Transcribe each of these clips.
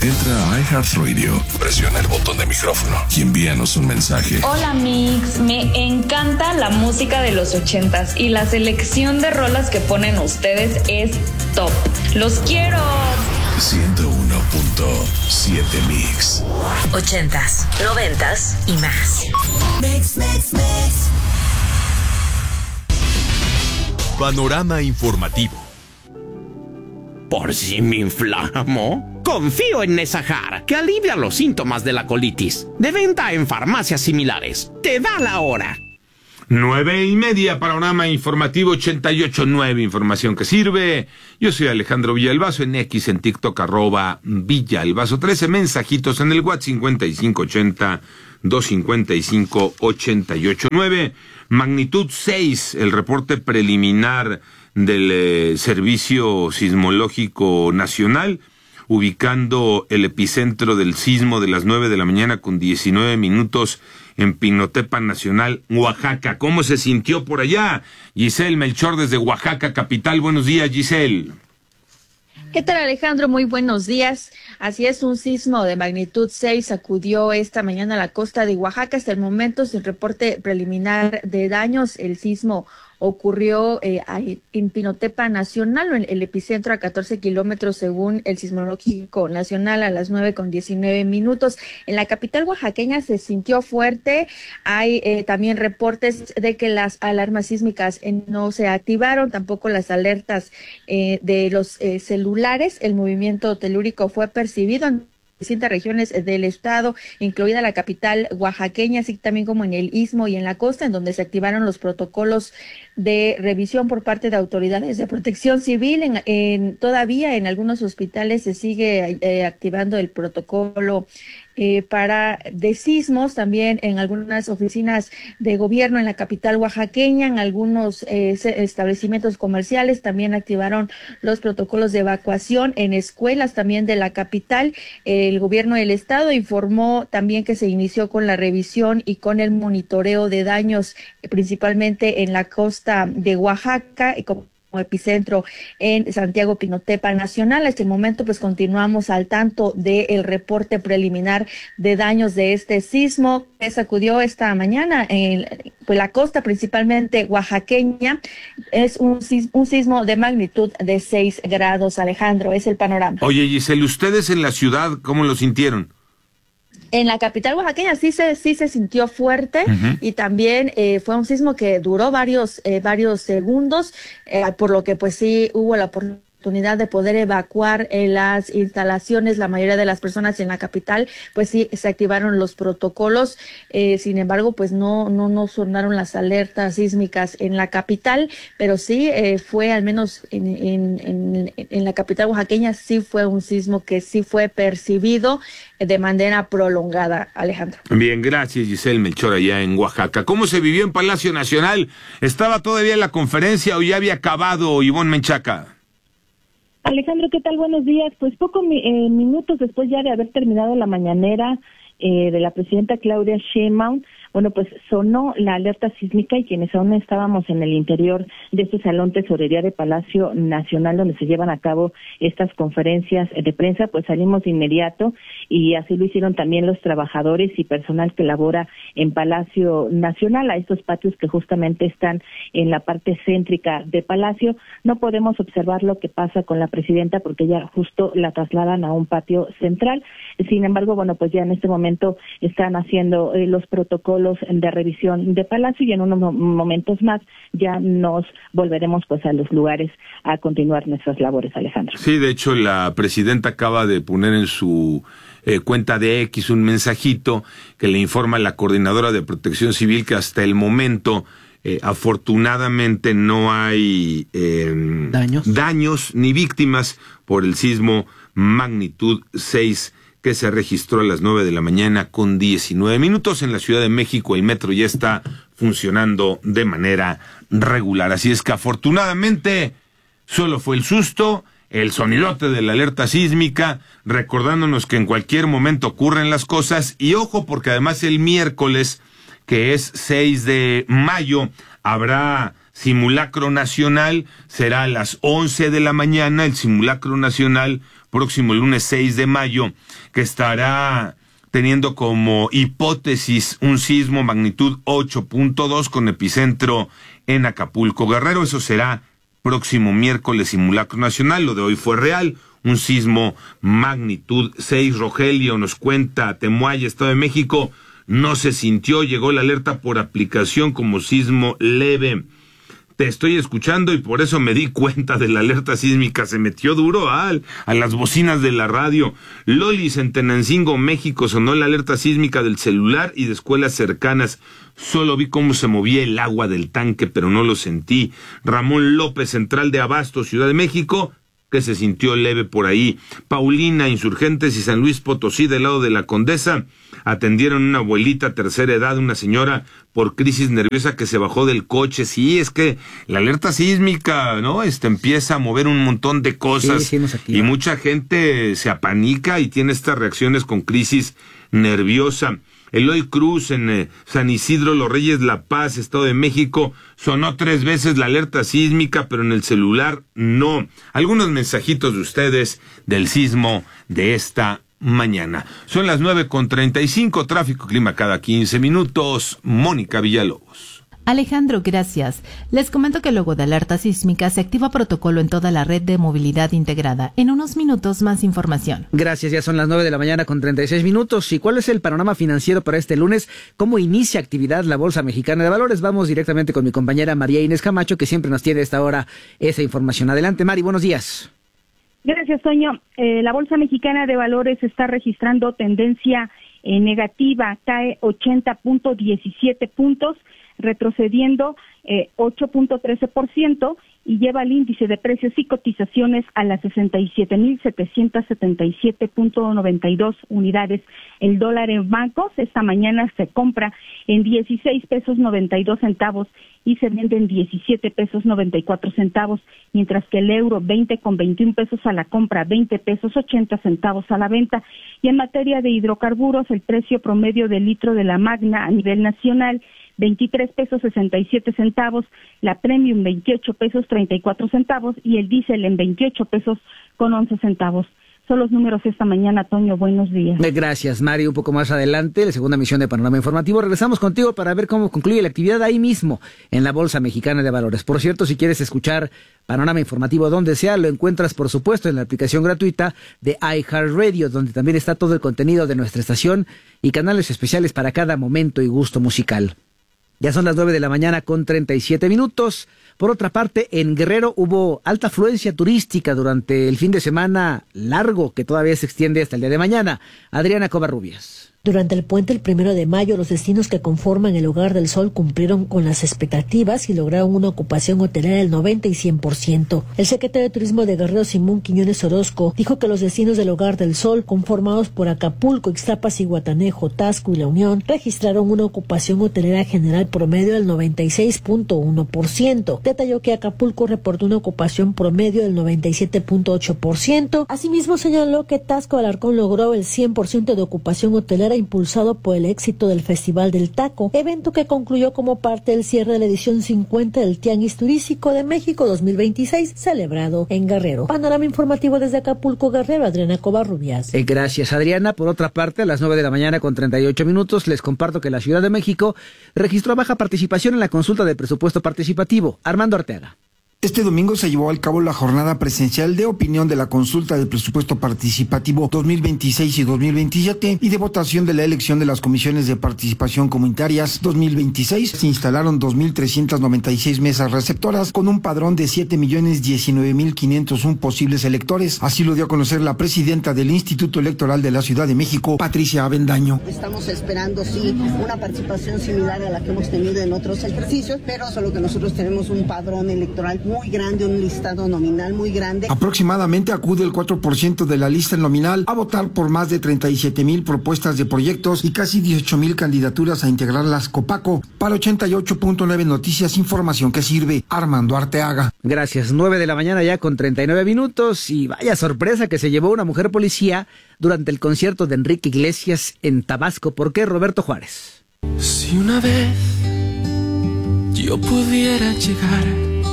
Entra a iHeartRadio, presiona el botón de micrófono y envíanos un mensaje. Hola Mix, me encanta la música de los 80s y la selección de rolas que ponen ustedes es top. ¡Los quiero! 101.7 Mix. 80s, 90s y más. Mix. Panorama informativo. ¿Por si me inflamo? Confío en Nesahar, que alivia los síntomas de la colitis. De venta en farmacias similares. Te da la hora. 9:30, panorama informativo 88.9, información que sirve. Yo soy Alejandro Villalbazo, en X, en TikTok, @Villalbazo 13, mensajitos en el WhatsApp 5580-255-889. Magnitud 6, el reporte preliminar del Servicio Sismológico Nacional, ubicando el epicentro del sismo de las 9 de la mañana con 19 minutos en Pinotepa Nacional, Oaxaca. ¿Cómo se sintió por allá? Giselle Melchor desde Oaxaca, capital. Buenos días, Giselle. ¿Qué tal, Alejandro? Muy buenos días. Así es, un sismo de magnitud 6 sacudió esta mañana la costa de Oaxaca. Hasta el momento, sin reporte preliminar de daños, el sismo ocurrió en Pinotepa Nacional, en el epicentro a 14 kilómetros según el Sismológico Nacional, a las 9:19 minutos. En la capital oaxaqueña se sintió fuerte. Hay también reportes de que las alarmas sísmicas no se activaron, tampoco las alertas de los celulares. El movimiento telúrico fue percibido en distintas regiones del estado, incluida la capital oaxaqueña, así también como en el Istmo y en la costa, en donde se activaron los protocolos de revisión por parte de autoridades de protección civil. Todavía en algunos hospitales se sigue activando el protocolo de sismos, también en algunas oficinas de gobierno en la capital oaxaqueña, en algunos establecimientos comerciales también activaron los protocolos de evacuación, en escuelas también de la capital. El gobierno del estado informó también que se inició con la revisión y con el monitoreo de daños, principalmente en la costa de Oaxaca, y como epicentro en Santiago Pinotepa Nacional. Hasta el momento pues continuamos al tanto del reporte preliminar de daños de este sismo que sacudió esta mañana en la costa principalmente oaxaqueña. Es un sismo de magnitud de 6 grados, Alejandro, es el panorama. Oye, Giselle, ¿ustedes en la ciudad cómo lo sintieron? En la capital oaxaqueña sí se sintió fuerte, y también fue un sismo que duró varios segundos, por lo que pues sí hubo la oportunidad de poder evacuar las instalaciones. La mayoría de las personas en la capital pues sí se activaron los protocolos, sin embargo pues no sonaron las alertas sísmicas en la capital, pero sí fue al menos en la capital oaxaqueña sí fue un sismo que sí fue percibido de manera prolongada, Alejandro. Bien, gracias, Giselle Melchor, allá en Oaxaca. ¿Cómo se vivió en Palacio Nacional? ¿Estaba todavía en la conferencia o ya había acabado, Ivonne Menchaca? Alejandro, ¿qué tal? Buenos días. Pues minutos después ya de haber terminado la mañanera de la presidenta Claudia Sheinbaum, bueno, pues sonó la alerta sísmica, y quienes aún estábamos en el interior de este salón tesorería de Palacio Nacional, donde se llevan a cabo estas conferencias de prensa, pues salimos de inmediato, y así lo hicieron también los trabajadores y personal que labora en Palacio Nacional, a estos patios que justamente están en la parte céntrica de Palacio. No podemos observar lo que pasa con la presidenta porque ya justo la trasladan a un patio central. Sin embargo, bueno, pues ya en este momento están haciendo los protocolos de revisión de Palacio, y en unos momentos más ya nos volveremos pues a los lugares a continuar nuestras labores, Alejandro. Sí, de hecho la presidenta acaba de poner en su cuenta de X un mensajito que le informa a la coordinadora de Protección Civil que hasta el momento afortunadamente no hay daños ni víctimas por el sismo magnitud 6 que se registró a las 9 de la mañana con 19 minutos. En la Ciudad de México el metro ya está funcionando de manera regular. Así es que afortunadamente solo fue el susto, el sonidote de la alerta sísmica, recordándonos que en cualquier momento ocurren las cosas. Y ojo, porque además el miércoles, que es 6 de mayo, habrá simulacro nacional, será a las 11 de la mañana el simulacro nacional próximo lunes 6 de mayo, que estará teniendo como hipótesis un sismo magnitud 8.2 con epicentro en Acapulco, Guerrero. Eso será próximo miércoles, simulacro nacional. Lo de hoy fue real, un sismo magnitud 6. Rogelio nos cuenta, Temuaya, Estado de México, no se sintió, llegó la alerta por aplicación como sismo leve. Te estoy escuchando y por eso me di cuenta de la alerta sísmica. Se metió duro a las bocinas de la radio. Lolis, en Tenancingo, México, sonó la alerta sísmica del celular y de escuelas cercanas. Solo vi cómo se movía el agua del tanque, pero no lo sentí. Ramón López, Central de Abasto, Ciudad de México, que se sintió leve por ahí. Paulina, Insurgentes y San Luis Potosí, del lado de la Condesa, atendieron a una abuelita tercera edad, una señora por crisis nerviosa que se bajó del coche. Sí, es que la alerta sísmica, ¿no? Empieza a mover un montón de cosas, y mucha gente se apanica y tiene estas reacciones con crisis nerviosa. Eloy Cruz, en San Isidro Los Reyes, La Paz, Estado de México, sonó 3 veces la alerta sísmica, pero en el celular no. Algunos mensajitos de ustedes del sismo de esta mañana. Son las 9:35, tráfico, clima cada 15 minutos. Mónica Villalobos. Alejandro, gracias. Les comento que luego de alerta sísmica se activa protocolo en toda la red de movilidad integrada. En unos minutos más información. Gracias, ya son las 9 de la mañana con 36 minutos. ¿Y cuál es el panorama financiero para este lunes? ¿Cómo inicia actividad la Bolsa Mexicana de Valores? Vamos directamente con mi compañera María Inés Camacho, que siempre nos tiene a esta hora esa información. Adelante, Mari, buenos días. Gracias, Toño. La Bolsa Mexicana de Valores está registrando tendencia negativa, cae 80.17 puntos, retrocediendo 8.13%, y lleva el índice de precios y cotizaciones a las 67.777.92 unidades. El dólar en bancos esta mañana se compra en 16 pesos 92 centavos y se vende en 17 pesos 94 centavos, mientras que el euro 20,21 pesos a la compra, 20 pesos 80 centavos a la venta. Y en materia de hidrocarburos, el precio promedio del litro de la Magna a nivel nacional, 23 pesos 67 centavos, la Premium 28 pesos 34 centavos y el diésel en 28 pesos con 11 centavos. Son los números esta mañana, Toño. Buenos días. Gracias, Mari. Un poco más adelante, la segunda emisión de Panorama Informativo. Regresamos contigo para ver cómo concluye la actividad ahí mismo, en la Bolsa Mexicana de Valores. Por cierto, si quieres escuchar Panorama Informativo donde sea, lo encuentras, por supuesto, en la aplicación gratuita de iHeartRadio, donde también está todo el contenido de nuestra estación y canales especiales para cada momento y gusto musical. Ya son las 9 de la mañana con 37 minutos. Por otra parte, en Guerrero hubo alta afluencia turística durante el fin de semana largo, que todavía se extiende hasta el día de mañana. Adriana Covarrubias. Durante el puente el 1 de mayo, los destinos que conforman el Hogar del Sol cumplieron con las expectativas y lograron una ocupación hotelera del 90 y 100%. El secretario de Turismo de Guerrero, Simón Quiñones Orozco, dijo que los destinos del Hogar del Sol, conformados por Acapulco, Ixtapa, Zihuatanejo, Taxco y La Unión, registraron una ocupación hotelera general promedio del 96.1%. Detalló que Acapulco reportó una ocupación promedio del 97.8%. Asimismo, señaló que Taxco Alarcón logró el 100% de ocupación hotelera, impulsado por el éxito del Festival del Taco, evento que concluyó como parte del cierre de la edición 50 del Tianguis Turístico de México 2026, celebrado en Guerrero. Panorama informativo desde Acapulco, Guerrero, Adriana Covarrubias. Gracias, Adriana. Por otra parte, a las 9 de la mañana con 38 minutos, les comparto que la Ciudad de México registró baja participación en la consulta de presupuesto participativo. Armando Arteaga. Este domingo se llevó a cabo la jornada presencial de opinión de la consulta del presupuesto participativo 2026 y 2027 y de votación de la elección de las comisiones de participación comunitarias 2026. Se instalaron 2.396 mesas receptoras con un padrón de 7.019.501 posibles electores. Así lo dio a conocer la presidenta del Instituto Electoral de la Ciudad de México, Patricia Avendaño. Estamos esperando, sí, una participación similar a la que hemos tenido en otros ejercicios, pero solo que nosotros tenemos un padrón electoral muy grande, un listado nominal muy grande. Aproximadamente acude el 4% de la lista nominal a votar por más de 37,000 propuestas de proyectos y casi 18,000 candidaturas a integrar las Copaco. Para 88.9 Noticias, información que sirve. Armando Arteaga. Gracias. 9 de la mañana ya con 39 minutos y vaya sorpresa que se llevó una mujer policía durante el concierto de Enrique Iglesias en Tabasco. ¿Por qué, Roberto Juárez? Si una vez yo pudiera llegar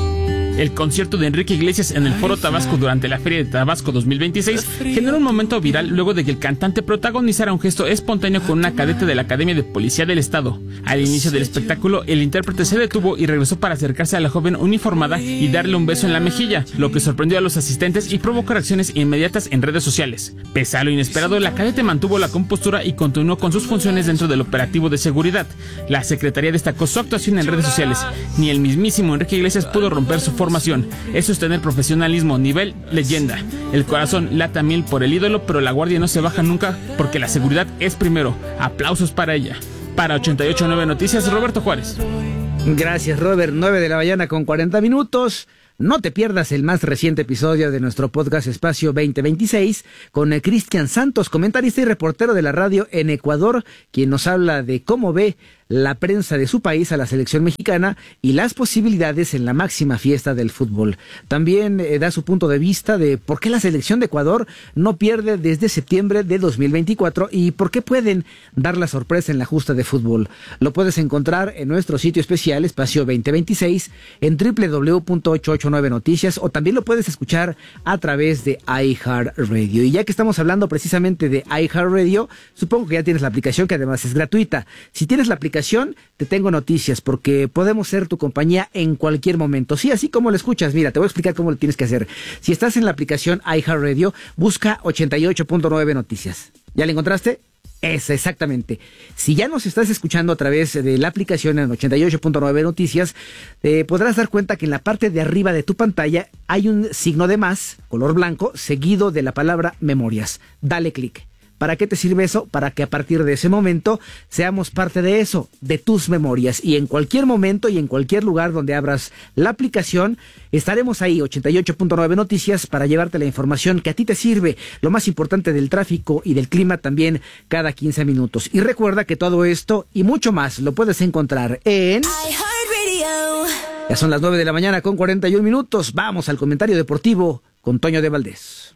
El concierto de Enrique Iglesias en el Foro Tabasco durante la Feria de Tabasco 2026 generó un momento viral luego de que el cantante protagonizara un gesto espontáneo con una cadete de la Academia de Policía del Estado. Al inicio del espectáculo, el intérprete se detuvo y regresó para acercarse a la joven uniformada y darle un beso en la mejilla, lo que sorprendió a los asistentes y provocó reacciones inmediatas en redes sociales. Pese a lo inesperado, la cadete mantuvo la compostura y continuó con sus funciones dentro del operativo de seguridad. La Secretaría destacó su actuación en redes sociales. Ni el mismísimo Enrique Iglesias pudo romper su formación. Eso es tener profesionalismo, nivel leyenda. El corazón late a mil por el ídolo, pero la guardia no se baja nunca porque la seguridad es primero. Aplausos para ella. Para 88.9 Noticias, Roberto Juárez. Gracias, Robert. 9 de la mañana con 40 minutos. No te pierdas el más reciente episodio de nuestro podcast Espacio 2026 con Cristian Santos, comentarista y reportero de la radio en Ecuador, quien nos habla de cómo ve la prensa de su país a la selección mexicana y las posibilidades en la máxima fiesta del fútbol. También da su punto de vista de por qué la selección de Ecuador no pierde desde septiembre de 2024 y por qué pueden dar la sorpresa en la justa de fútbol. Lo puedes encontrar en nuestro sitio especial Espacio 2026 en www.889noticias o también lo puedes escuchar a través de iHeartRadio. Y ya que estamos hablando precisamente de iHeartRadio, supongo que ya tienes la aplicación, que además es gratuita. Si tienes la aplicación, te tengo noticias porque podemos ser tu compañía en cualquier momento. Sí, así como lo escuchas, mira, te voy a explicar cómo lo tienes que hacer. Si estás en la aplicación iHeartRadio, busca 88.9 Noticias. ¿Ya la encontraste? Esa, exactamente. Si ya nos estás escuchando a través de la aplicación en 88.9 Noticias, podrás dar cuenta que en la parte de arriba de tu pantalla hay un signo de más, color blanco, seguido de la palabra memorias. Dale clic. ¿Para qué te sirve eso? Para que a partir de ese momento seamos parte de eso, de tus memorias. Y en cualquier momento y en cualquier lugar donde abras la aplicación, estaremos ahí, 88.9 Noticias, para llevarte la información que a ti te sirve. Lo más importante del tráfico y del clima también cada 15 minutos. Y recuerda que todo esto y mucho más lo puedes encontrar en iHeartRadio. Ya son las 9 de la mañana con 41 minutos. Vamos al comentario deportivo con Toño de Valdés.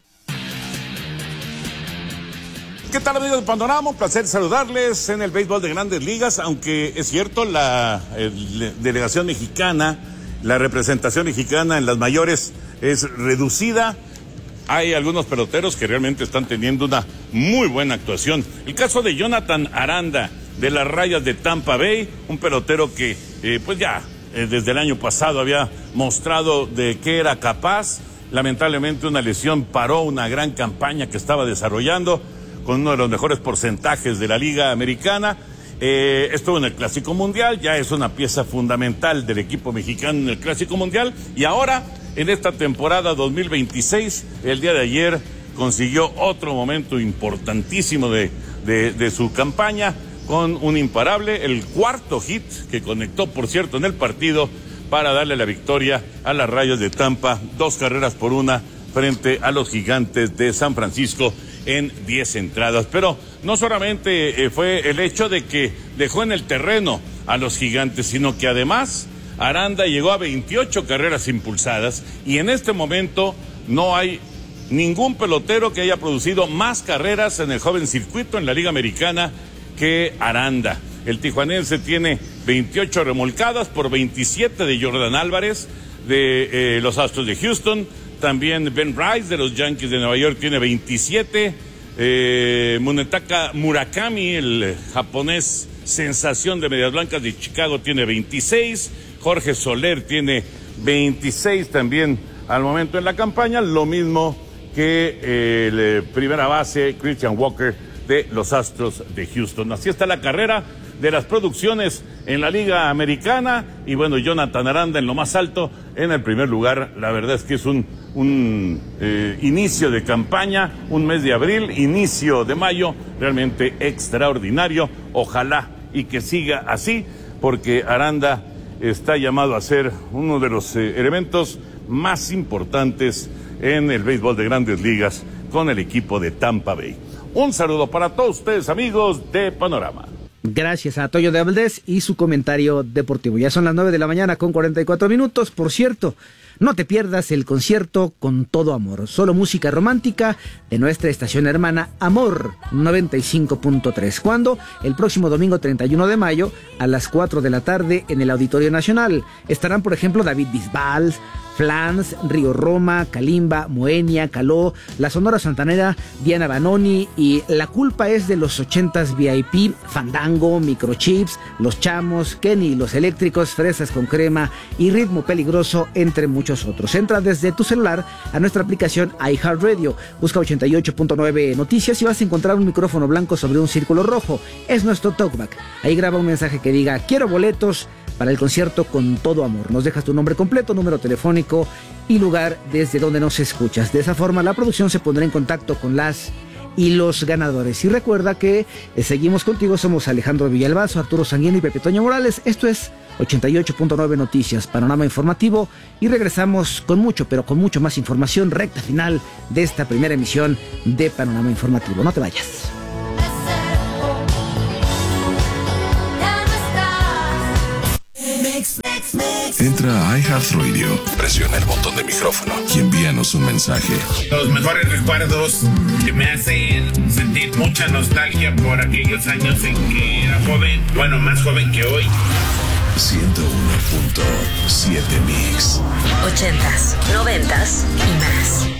¿Qué tal, amigos de Panorama? Un placer saludarles en el béisbol de Grandes Ligas, aunque es cierto, la delegación mexicana, la representación mexicana en las mayores es reducida. Hay algunos peloteros que realmente están teniendo una muy buena actuación. El caso de Jonathan Aranda, de las Rayas de Tampa Bay, un pelotero que desde el año pasado había mostrado de qué era capaz. Lamentablemente una lesión paró una gran campaña que estaba desarrollando, con uno de los mejores porcentajes de la Liga Americana. Estuvo en el Clásico Mundial, ya es una pieza fundamental del equipo mexicano en el Clásico Mundial, y ahora, en esta temporada 2026, el día de ayer consiguió otro momento importantísimo de su campaña, con un imparable, el cuarto hit que conectó, por cierto, en el partido, para darle la victoria a las Rayas de Tampa, 2-1 frente a los Gigantes de San Francisco, en 10 entradas. Pero no solamente fue el hecho de que dejó en el terreno a los Gigantes, sino que además Aranda llegó a 28 carreras impulsadas, y en este momento no hay ningún pelotero que haya producido más carreras en el joven circuito en la Liga Americana que Aranda. El tijuanense tiene 28 remolcadas por 27 de Jordan Álvarez de los Astros de Houston. También Ben Rice de los Yankees de Nueva York tiene 27. Munetaka Murakami, el japonés sensación de Medias Blancas de Chicago, tiene 26. Jorge Soler tiene 26 también al momento en la campaña. Lo mismo que el primera base Christian Walker de los Astros de Houston. Así está la carrera de las producciones en la Liga Americana, y bueno, Jonathan Aranda en lo más alto, en el primer lugar. La verdad es que es un inicio de campaña, un mes de abril, inicio de mayo, realmente extraordinario. Ojalá y que siga así, porque Aranda está llamado a ser uno de los elementos más importantes en el béisbol de Grandes Ligas con el equipo de Tampa Bay. Un saludo para todos ustedes, amigos de Panorama. Gracias a Toño de Valdés y su comentario deportivo. Ya son las 9 de la mañana con 44 minutos. Por cierto, no te pierdas el concierto Con Todo Amor, solo música romántica de nuestra estación hermana Amor 95.3. ¿Cuándo? El próximo domingo 31 de mayo a las 4 de la tarde en el Auditorio Nacional. Estarán, por ejemplo, David Bisbal, Flans, Río Roma, Kalimba, Moenia, Caló, la Sonora Santanera, Diana Banoni y La Culpa es de los 80s VIP, Fandango, Microchips, Los Chamos, Kenny, Los Eléctricos, Fresas con Crema y Ritmo Peligroso, entre muchos otros. Entra desde tu celular a nuestra aplicación iHeartRadio, busca 88.9 Noticias y vas a encontrar un micrófono blanco sobre un círculo rojo. Es nuestro talkback. Ahí graba un mensaje que diga: quiero boletos para el concierto con todo amor. Nos dejas tu nombre completo, número telefónico y lugar desde donde nos escuchas. De esa forma la producción se pondrá en contacto con las y los ganadores. Y recuerda que seguimos contigo, somos Alejandro Villalbazo, Arturo Sanguino y Pepe Toño Morales. Esto es 88.9 Noticias, panorama informativo, y regresamos con mucho, pero con mucho más información, recta final de esta primera emisión de Panorama Informativo. No te vayas. Entra a iHeartRadio, presiona el botón de micrófono y envíanos un mensaje. Los mejores recuerdos que me hacen sentir mucha nostalgia por aquellos años en que era joven, bueno, más joven que hoy. 101.7 Mix. 80s, 90s y más.